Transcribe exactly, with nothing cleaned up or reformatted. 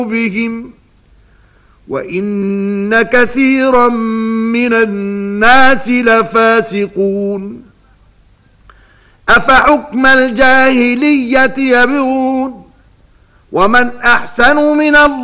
بهم وإن كثيرا من الناس لفاسقون أفحكم الجاهلية يبغون ومن أحسن من الله